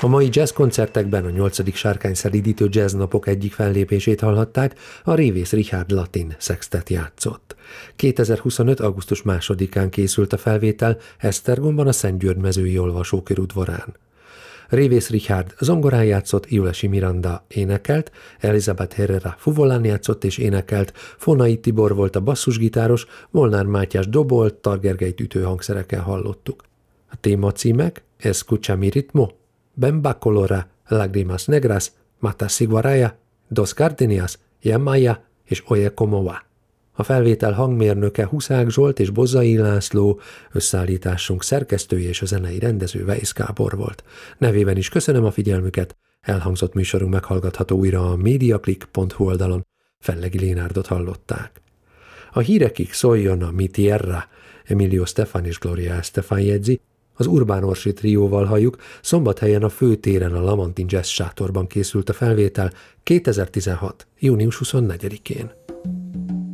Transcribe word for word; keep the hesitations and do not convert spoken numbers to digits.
A mai jazzkoncertekben a nyolcadik sárkányszelídítő jazznapok egyik fellépését hallhatták, a Révész Richárd latin szextet játszott. kétezer-huszonöt. augusztus másodikán készült a felvétel Esztergomban a Szentgyörgy-mezői olvasókör udvarán. Révész Richárd zongorán játszott, Julesi Miranda énekelt, Elizabeth Herrera fuvolán játszott és énekelt, Fonai Tibor volt a basszusgitáros, Molnár Mátyás dobolt, Targergelyt ütő hangszerekkel hallottuk. A témacímek Escucha mi ritmo, Bemba colora, Lágrimas negras, Mata Siguaraya, Dos Gardenias, Yamaya és Oye como va. A felvétel hangmérnöke Huszák Zsolt és Bozzai László, összeállításunk szerkesztője és a zenei rendező Weisz Gábor volt. Nevében is köszönöm a figyelmüket, elhangzott műsorunk meghallgatható újra a mediaclick pont hu oldalon. Fellegi Lénárdot hallották. A hírekig szóljon a Mi Tierra, Emilio Stefan és Gloria Estefan jegyzi, az Urbán Orsi trióval halljuk, Szombathelyen a főtéren a Lamantin Jazz sátorban készült a felvétel kétezer-tizenhat. június huszonnegyedikén.